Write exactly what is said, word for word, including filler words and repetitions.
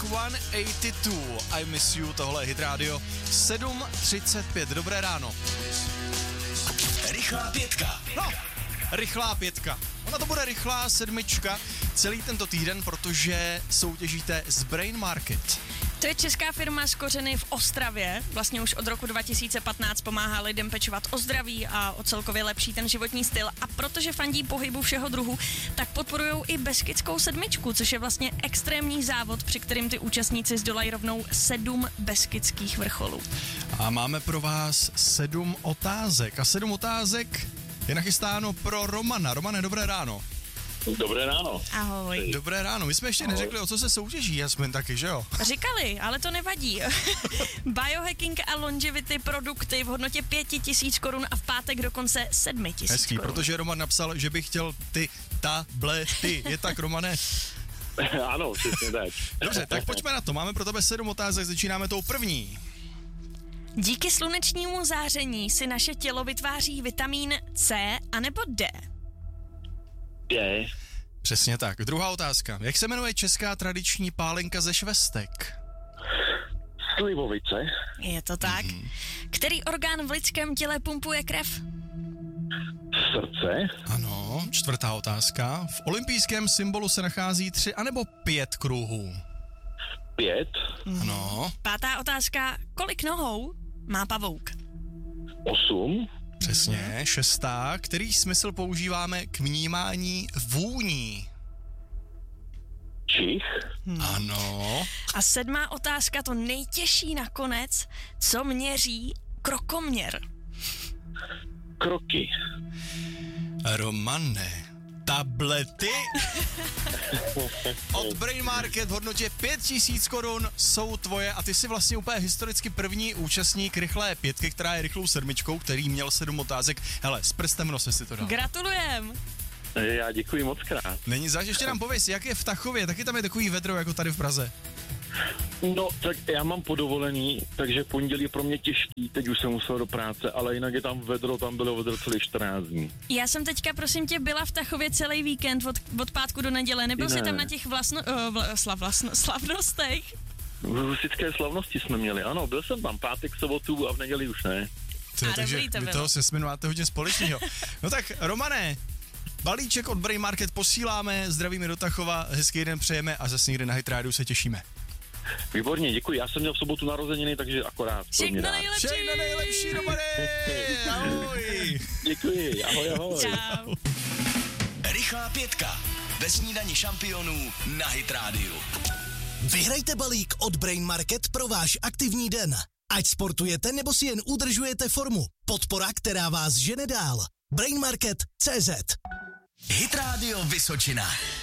sto osmdesát dva, I Miss You, tohle je Hit Radio, sedm třicet pět, dobré ráno. Rychlá pětka. No, rychlá pětka. Ona to bude rychlá sedmička celý tento týden, protože soutěžíte z Brain Market. To je česká firma s kořeny v Ostravě. Vlastně už od roku dva tisíce patnáct pomáhá lidem pečovat o zdraví a o celkově lepší ten životní styl. A protože fandí pohybu všeho druhu, tak podporujou i Beskidskou sedmičku, což je vlastně extrémní závod, při kterým ty účastníci zdolají rovnou sedm beskydských vrcholů. A máme pro vás sedm otázek. A sedm otázek je nachystáno pro Romana. Romane, dobré ráno. Dobré ráno. Ahoj. Dobré ráno. My jsme ještě Ahoj. neřekli, o co se soutěží, Jasmin, taky, že jo? Říkali, ale to nevadí. Biohacking a longevity produkty v hodnotě pěti tisíc korun a v pátek dokonce sedmi tisíc Hezký, korun. protože Roman napsal, že by chtěl ty tablety. Je tak, Romane? Ano, přesně tak. Dobře, tak pojďme na to. Máme pro tebe sedm otázek, začínáme tou první. Díky slunečnímu záření si naše tělo vytváří vitamín C anebo D. Je. Přesně tak. Druhá otázka. Jak se jmenuje česká tradiční pálenka ze švestek? Slivovice. Je to tak. Mm. Který orgán v lidském těle pumpuje krev? Srdce. Ano. Čtvrtá otázka. V olympijském symbolu se nachází tři anebo pět kruhů? Pět. Mm. Ano. Pátá otázka. Kolik nohou má pavouk? Osm. Přesně. Šestá. Který smysl používáme k vnímání vůní? Čich. Hmm. Ano. A sedmá otázka, to nejtěžší nakonec. Co měří krokoměr? Kroky. Romane. Tablety od Brain Market v hodnotě pět tisíc korun jsou tvoje a ty jsi vlastně úplně historicky první účastník rychlé pětky, která je rychlou sedmičkou, který měl sedm otázek. Hele, s prstem v nose si to dal. Gratulujem. Já děkuji moc krát. Není zač, ještě nám pověs, jak je v Tachově, taky tam je takový vedro jako tady v Praze. No, tak já mám podovolený, takže pondělí je pro mě těžký, teď už jsem musel do práce, ale jinak je tam vedro, tam bylo vedro celý čtrnáct dní. Já jsem teďka, prosím tě, byla v Tachově celý víkend od, od pátku do neděle. Nebyl Ne. jsi tam na těch vlastno, uh, vla, slav, vlastno, slavnostech? Husické slavnosti jsme měli, ano, byl jsem tam pátek, sobotu a v neděli už ne. Ty, A takže dobrý to vy bylo. toho se Jasminu máte hodně společného. No tak, Romane, balíček od Brain Market posíláme, zdravíme do Tachova, hezký den přejeme a zase někde na Hit Radio se těšíme. Výborně, děkuji, já jsem měl v sobotu narozeniny, takže akorát. Všechno nejlepší. Všechno nejlepší, Romane! Ahoj! Děkuji, ahoj, ahoj. Čau. Rychlá pětka. Ve snídani šampionů na Hit Radio. Vyhrajte balík od Brain Market pro váš aktivní den. Ať sportujete nebo si jen udržujete formu. Podpora, která vás žene dál. Brain Market tečka cé zet. Hit Radio Vysočina.